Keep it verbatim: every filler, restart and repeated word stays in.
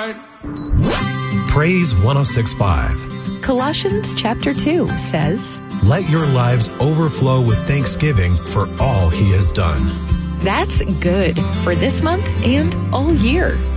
right. Praise one oh six point five. Colossians chapter two says, Let your lives overflow with thanksgiving for all he has done. That's good for this month and all year.